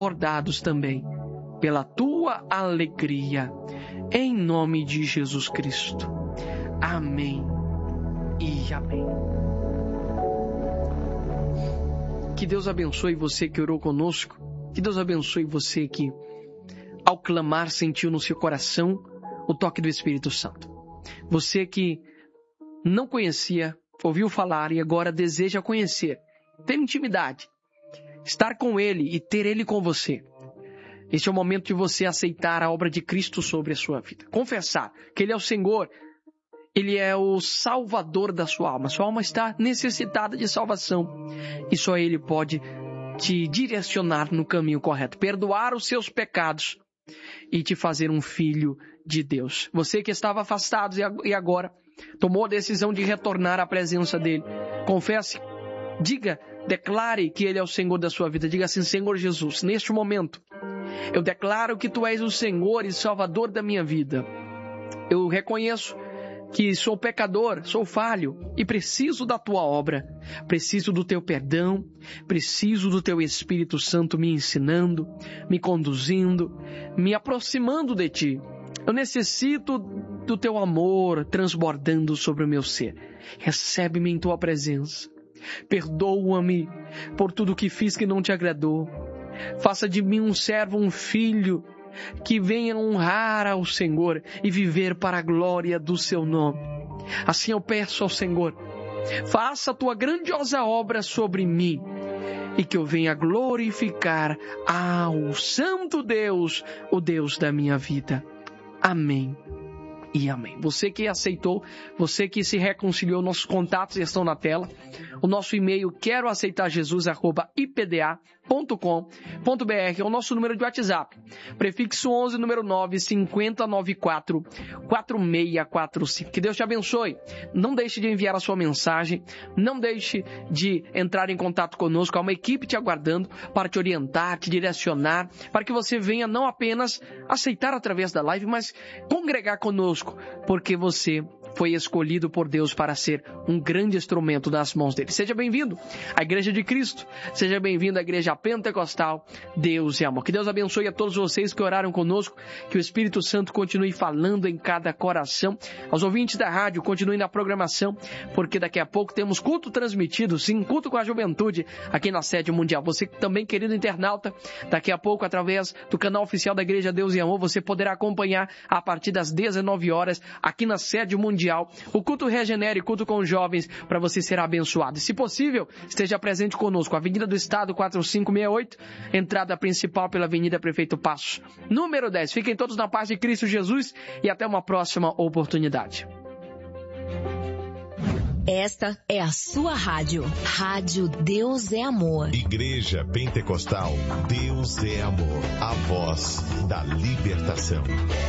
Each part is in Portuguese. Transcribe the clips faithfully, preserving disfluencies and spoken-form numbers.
transbordados também pela tua alegria, em nome de Jesus Cristo. Amém e amém. Que Deus abençoe você que orou conosco, que Deus abençoe você que, ao clamar, sentiu no seu coração o toque do Espírito Santo. Você que não conhecia, ouviu falar e agora deseja conhecer, ter intimidade, estar com Ele e ter Ele com você. Este é o momento de você aceitar a obra de Cristo sobre a sua vida. Confessar que Ele é o Senhor, Ele é o Salvador da sua alma. Sua alma está necessitada de salvação e só Ele pode te direcionar no caminho correto, perdoar os seus pecados e te fazer um filho de Deus. Você que estava afastado e agora tomou a decisão de retornar à presença dEle, confesse, diga, declare que Ele é o Senhor da sua vida. Diga assim: Senhor Jesus, neste momento, eu declaro que Tu és o Senhor e Salvador da minha vida. Eu reconheço que sou pecador, sou falho e preciso da Tua obra, preciso do Teu perdão, preciso do Teu Espírito Santo me ensinando, me conduzindo, me aproximando de Ti. Eu necessito do Teu amor transbordando sobre o meu ser. Recebe-me em Tua presença. Perdoa-me por tudo que fiz que não Te agradou. Faça de mim um servo, um filho, que venha honrar ao Senhor e viver para a glória do Seu nome. Assim eu peço ao Senhor, faça a Tua grandiosa obra sobre mim e que eu venha glorificar ao Santo Deus, o Deus da minha vida. Amém e amém. Você que aceitou, você que se reconciliou, nossos contatos estão na tela. O nosso e-mail, quero aceitar Jesus arroba i p d a ponto com ponto b r, é o nosso número de WhatsApp. Prefixo onze, número nove, cinco zero nove quatro, quatro seis quatro cinco. Que Deus te abençoe. Não deixe de enviar a sua mensagem. Não deixe de entrar em contato conosco. Há uma equipe te aguardando para te orientar, te direcionar, para que você venha não apenas aceitar através da live, mas congregar conosco, porque você foi escolhido por Deus para ser um grande instrumento nas mãos dele. Seja bem-vindo à Igreja de Cristo, seja bem-vindo à Igreja Pentecostal Deus e Amor. Que Deus abençoe a todos vocês que oraram conosco, que o Espírito Santo continue falando em cada coração. Aos ouvintes da rádio, continuem na programação, porque daqui a pouco temos culto transmitido, sim, culto com a juventude aqui na sede mundial. Você também, querido internauta, daqui a pouco, através do canal oficial da Igreja Deus e Amor, você poderá acompanhar a partir das dezenove horas aqui na sede mundial o culto Regenere, culto com jovens, para você ser abençoado. E, se possível, esteja presente conosco. Avenida do Estado quatro cinco seis oito, entrada principal pela Avenida Prefeito Passos, número dez. Fiquem todos na paz de Cristo Jesus e até uma próxima oportunidade. Esta é a sua rádio. Rádio Deus é Amor. Igreja Pentecostal Deus é Amor. A voz da libertação.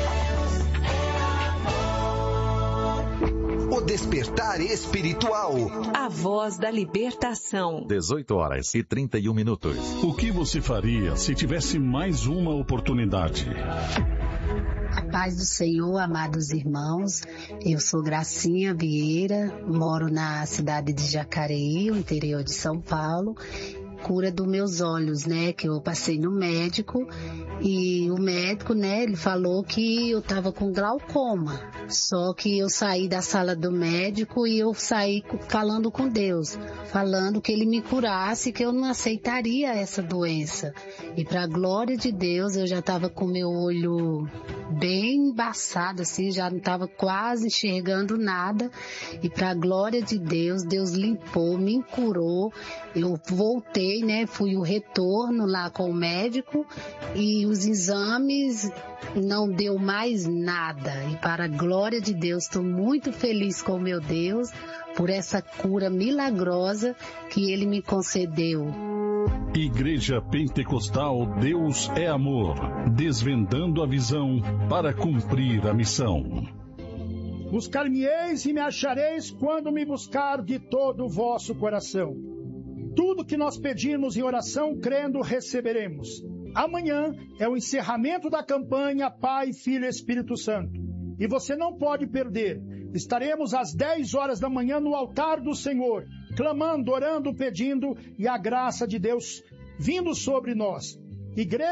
O despertar espiritual. A voz da libertação. dezoito horas e trinta e um minutos. O que você faria se tivesse mais uma oportunidade? A paz do Senhor, amados irmãos. Eu sou Gracinha Vieira, moro na cidade de Jacareí, no interior de São Paulo. Cura dos meus olhos, né, que eu passei no médico e o médico, né, ele falou que eu tava com glaucoma, só que eu saí da sala do médico e eu saí falando com Deus, falando que ele me curasse, que eu não aceitaria essa doença. E para a glória de Deus, eu já tava com meu olho bem embaçado, assim, já não tava quase enxergando nada, e para a glória de Deus, Deus limpou, me curou, eu voltei, né, fui o retorno lá com o médico e os exames não deu mais nada. E para a glória de Deus, estou muito feliz com o meu Deus por essa cura milagrosa que Ele me concedeu. Igreja Pentecostal Deus é Amor, desvendando a visão para cumprir a missão. Buscar-me-eis e me achareis quando me buscar de todo o vosso coração. Tudo que nós pedimos em oração, crendo, receberemos. Amanhã é o encerramento da campanha Pai, Filho e Espírito Santo. E você não pode perder. Estaremos às dez horas da manhã no altar do Senhor, clamando, orando, pedindo e a graça de Deus vindo sobre nós. Igreja